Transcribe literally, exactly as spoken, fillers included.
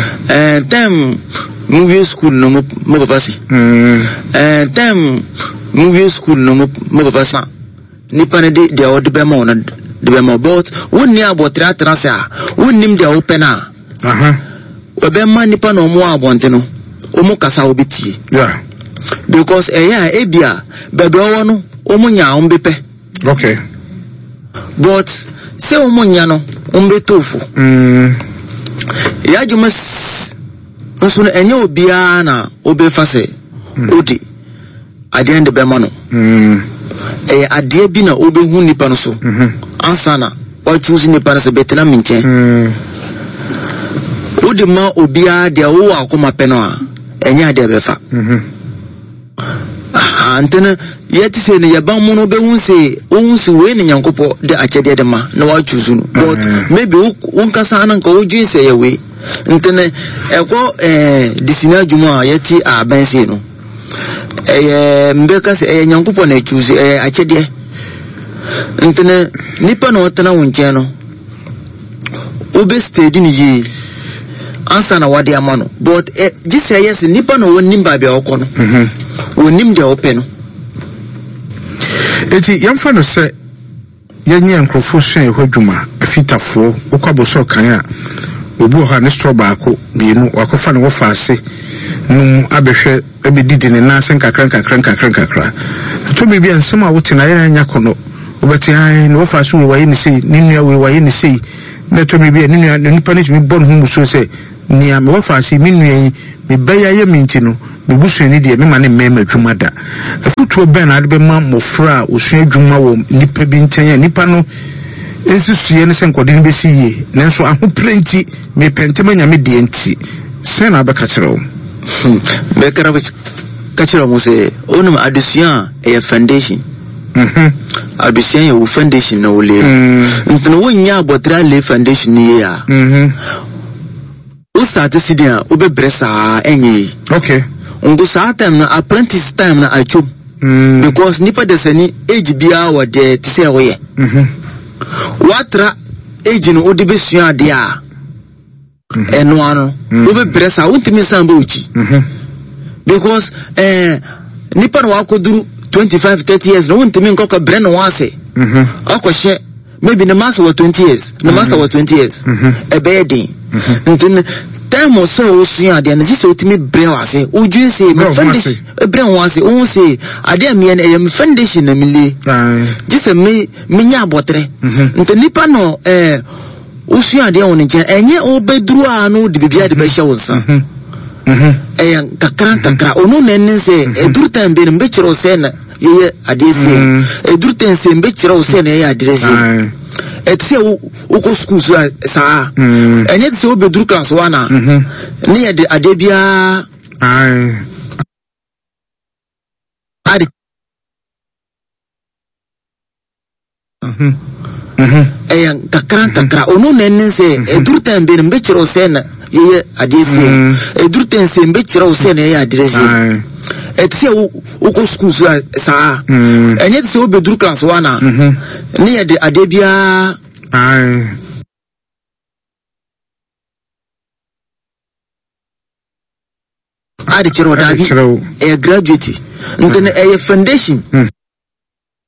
eh time movie school no mo papa si eh time movie school no mo papa sa nipa ne de de odi be ma ona de be ma but wonni abotra trase a wonnim de open a aha obe ma nipa no mo abonte no omo kasa obitie yeah because eya ebia bebe owo no omo nya ombepe okay but se omo nya no ombe tofu mm ya jumas nso no enye obia na obefa se odi ade ende be ma no mm eh ade bi na obehu nipa no so mhm ansa na o choose nipa no se betena minchen mm odi ma obia de wo akoma pe no a enye ade befa mhm antena yeti se ne yaban mu no be hu se ohun se we ne nyankopo de akede de ma na wa choose no but maybe won kasa anan ka wodwin se ye we ntene eko eh disina juma yeti aban se no eh mbeka se eh nyankopo na choose eh akede ntene nipa na otena wonche no obe steady ni ye ansa na wade amano but eh this yes nipa no wonim ba bia okono mhm wonim de open eti yamfa no se yenye nkrofo so ehwadwuma afitafo okwabo so kan a obu ha ne store baako bienu wakofa ne wofa ase num abehwe ebedidi ne nase nkakran kakran kakran kakra to bibia nsem a wote na yera nya kono obeti ai ne wofa so waye ne sei ne nua we waye ne sei na to bibia ne nua ne nipa ne mi bon hu so se ni am wofa ase mi nua yi me baya ye minti no me busu ni de me ma ne mema dwuma da afutuo ben na de be ma mofra osu dwuma wo nipa bi nten nipa no ensusuye ne senkode ne besi ye nanso ahoprenti me pentema nya me de enti sen na beka kire wo be kara be ka kire mo se onum adusuan e foundation mhm adusuan ye foundation na wo le ntino wo nya abotra le foundation ni ya mhm o start sidia o be bresa enye okay ngo sa time na apprentice time na acho mm. because nipa de sani age bia wo de ti se wo ye mhm watra age no odi besua de a eno ano o be bresa untimi samba uchi mhm because eh nipa no akoduru twenty-five thirty years no untimi nkoko bre no wase mhm akohye maybe the master was twenty years the master was twenty years e be dey ntin time so osuya de na sisi otimi bre wase odwin say me foundation bre wase o say ade me na me foundation na mele just me me nya abotre ntin nipa no eh osuya de won nche enye obeduru anu de bibia de be hye wonsa mhm eh kakra kakra onu na nen say eduru time be mbe kire o say na ye ade say eduru time say mbe kire o say na ye address etse uko school sa enye tse obeduru class one na ni ye de ade bia ai ade mhm mhm eh kakra kakra onu na nen say eduru time be mbe kire o say na ye ade say eduru time say mbe kire o say na ye address etse uko school sa enye tse obeduru class one na ni ye de ade bia ai ade kiro dabi e graduate ntene e foundation